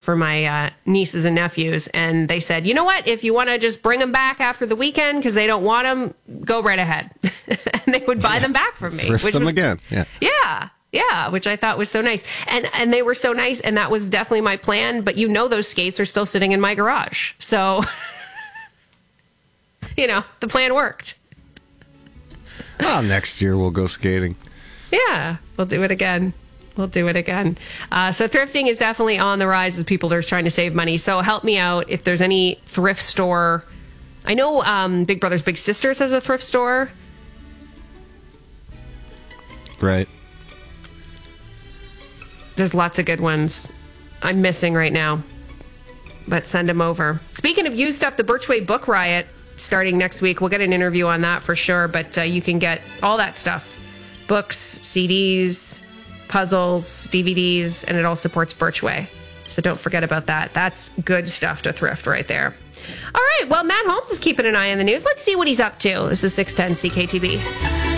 for my nieces and nephews. And they said, you know what? If you want to just bring them back after the weekend because they don't want them, go right ahead. And they would buy them back from me. Thrift them again. Yeah, which I thought was so nice. And they were so nice, and that was definitely my plan. But those skates are still sitting in my garage. So, the plan worked. Well, next year we'll go skating. Yeah, we'll do it again. So thrifting is definitely on the rise as people are trying to save money. So help me out if there's any thrift store. I know Big Brothers Big Sisters has a thrift store. Right. There's lots of good ones I'm missing right now. But send them over. Speaking of used stuff, the Birchway Book Riot starting next week. We'll get an interview on that for sure. But you can get all that stuff. Books, CDs, puzzles, DVDs, and it all supports Birchway. So don't forget about that. That's good stuff to thrift right there. All right. Well, Matt Holmes is keeping an eye on the news. Let's see what he's up to. This is 610 CKTB.